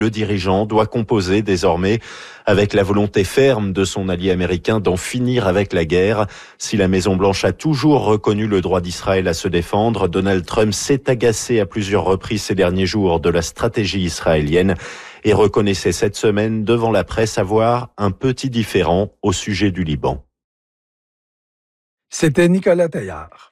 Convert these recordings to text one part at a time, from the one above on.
Le dirigeant doit composer désormais avec la volonté ferme de son allié américain d'en finir avec la guerre. Si la Maison-Blanche a toujours reconnu le droit d'Israël à se défendre, Donald Trump s'est agacé à plusieurs reprises ces derniers jours de la stratégie israélienne et reconnaissait cette semaine devant la presse avoir un petit différend au sujet du Liban. C'était Nicolas Teillard.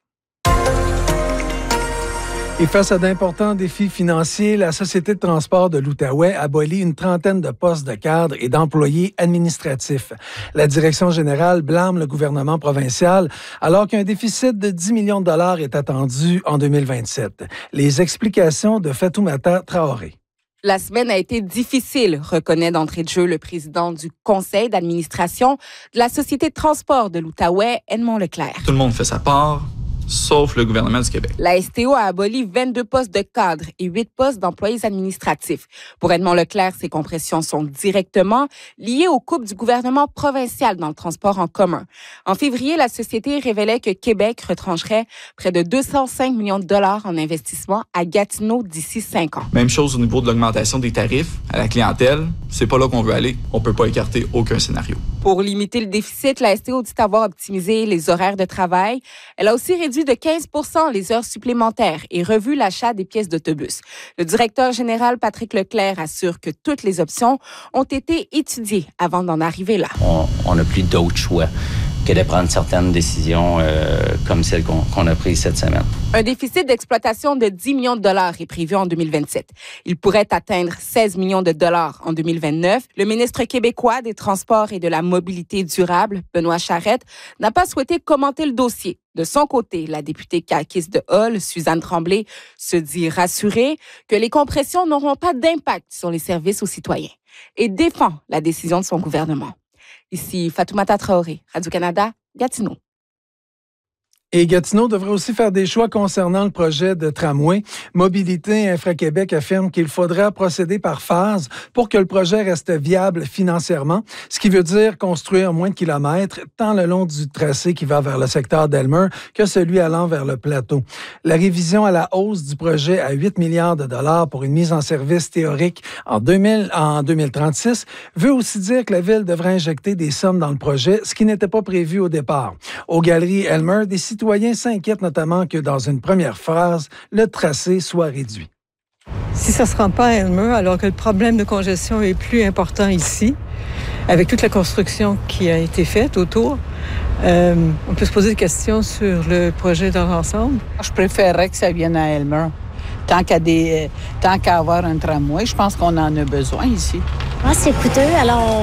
Et face à d'importants défis financiers, la Société de transport de l'Outaouais abolit une trentaine de postes de cadres et d'employés administratifs. La direction générale blâme le gouvernement provincial alors qu'un déficit de 10 millions de dollars est attendu en 2027. Les explications de Fatoumata Traoré. La semaine a été difficile, reconnaît d'entrée de jeu le président du conseil d'administration de la Société de transport de l'Outaouais, Edmond Leclerc. Tout le monde fait sa part, sauf le gouvernement du Québec. La STO a aboli 22 postes de cadres et 8 postes d'employés administratifs. Pour Edmond Leclerc, ces compressions sont directement liées aux coupes du gouvernement provincial dans le transport en commun. En février, la société révélait que Québec retrancherait près de 205 millions de dollars en investissement à Gatineau d'ici 5 ans. Même chose au niveau de l'augmentation des tarifs à la clientèle. C'est pas là qu'on veut aller. On peut pas écarter aucun scénario. Pour limiter le déficit, la STO dit avoir optimisé les horaires de travail. Elle a aussi réduit de 15 % les heures supplémentaires et revu l'achat des pièces d'autobus. Le directeur général Patrick Leclerc assure que toutes les options ont été étudiées avant d'en arriver là. On n'a plus d'autre choix que de prendre certaines décisions comme celle qu'on a prise cette semaine. Un déficit d'exploitation de 10 millions de dollars est prévu en 2027. Il pourrait atteindre 16 millions de dollars en 2029. Le ministre québécois des Transports et de la Mobilité durable, Benoît Charette, n'a pas souhaité commenter le dossier. De son côté, la députée caquiste de Hull, Suzanne Tremblay, se dit rassurée que les compressions n'auront pas d'impact sur les services aux citoyens et défend la décision de son gouvernement. Ici Fatoumata Traoré, Radio-Canada, Gatineau. Et Gatineau devrait aussi faire des choix concernant le projet de tramway. Mobilité Infra-Québec affirme qu'il faudra procéder par phase pour que le projet reste viable financièrement, ce qui veut dire construire moins de kilomètres tant le long du tracé qui va vers le secteur d'Elmer que celui allant vers le plateau. La révision à la hausse du projet à 8 milliards de dollars pour une mise en service théorique en 2036 veut aussi dire que la Ville devrait injecter des sommes dans le projet, ce qui n'était pas prévu au départ. Aux galeries Elmer, des citoyens s'inquiètent notamment que dans une première phase, le tracé soit réduit. Si ça ne se rend pas à Elmer, alors que le problème de congestion est plus important ici, avec toute la construction qui a été faite autour, on peut se poser des questions sur le projet dans l'ensemble. Je préférerais que ça vienne à Elmer. Tant qu'à avoir un tramway, je pense qu'on en a besoin ici. C'est coûteux, alors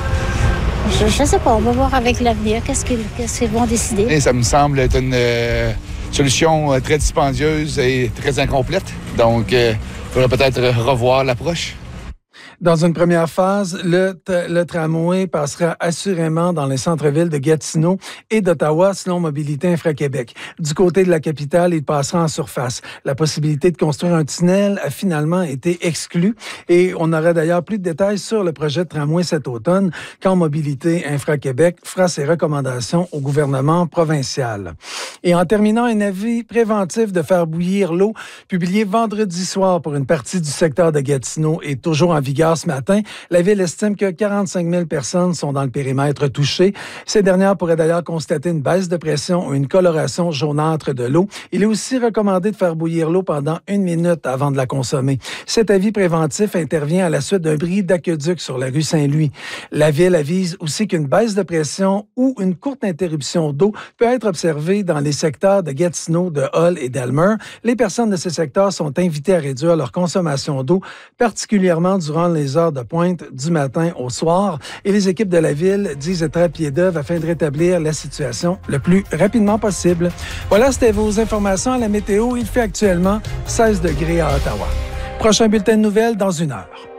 je ne sais pas, on va voir avec l'avenir qu'est-ce qu'ils vont décider. Et ça me semble être une solution très dispendieuse et très incomplète. Donc, il faudrait peut-être revoir l'approche. Dans une première phase, le tramway passera assurément dans les centres-villes de Gatineau et d'Ottawa, selon Mobilité Infra-Québec. Du côté de la capitale, il passera en surface. La possibilité de construire un tunnel a finalement été exclue et on aura d'ailleurs plus de détails sur le projet de tramway cet automne quand Mobilité Infra-Québec fera ses recommandations au gouvernement provincial. Et en terminant, un avis préventif de faire bouillir l'eau, publié vendredi soir pour une partie du secteur de Gatineau, est toujours en vigueur ce matin. La Ville estime que 45 000 personnes sont dans le périmètre touché. Ces dernières pourraient d'ailleurs constater une baisse de pression ou une coloration jaunâtre de l'eau. Il est aussi recommandé de faire bouillir l'eau pendant 1 minute avant de la consommer. Cet avis préventif intervient à la suite d'un bris d'aqueduc sur la rue Saint-Louis. La Ville avise aussi qu'une baisse de pression ou une courte interruption d'eau peut être observée dans les secteurs de Gatineau, de Hull et d'Elmer. Les personnes de ces secteurs sont invitées à réduire leur consommation d'eau, particulièrement durant les heures de pointe du matin au soir. Et les équipes de la Ville disent être à pied d'œuvre afin de rétablir la situation le plus rapidement possible. Voilà, c'était vos informations à la météo. Il fait actuellement 16 degrés à Ottawa. Prochain bulletin de nouvelles dans 1 heure.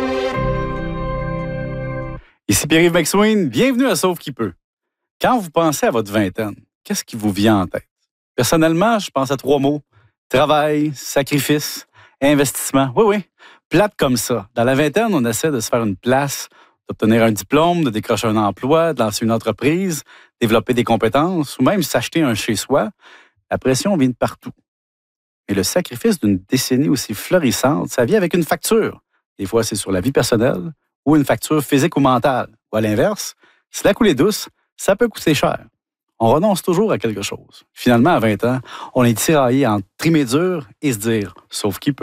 Ici Pierre-Yves McSween, bienvenue à Sauve qui peut. Quand vous pensez à votre vingtaine, qu'est-ce qui vous vient en tête? Personnellement, je pense à 3 mots. Travail, sacrifice, investissement. Oui. Plate comme ça. Dans la vingtaine, on essaie de se faire une place, d'obtenir un diplôme, de décrocher un emploi, de lancer une entreprise, développer des compétences ou même s'acheter un chez-soi. La pression vient de partout. Et le sacrifice d'une décennie aussi florissante, ça vient avec une facture. Des fois, c'est sur la vie personnelle ou une facture physique ou mentale. Ou à l'inverse, si la coulée douce, ça peut coûter cher. On renonce toujours à quelque chose. Finalement, à 20 ans, on est tiraillé entre trimer dur et se dire « sauf qui peut ».